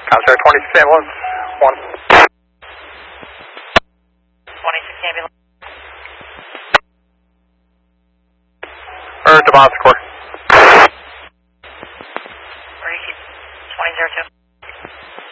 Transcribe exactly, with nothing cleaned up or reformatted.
Contact twenty-six ambulance, one. twenty-six ambulance. Or Devon Score. twenty zero two.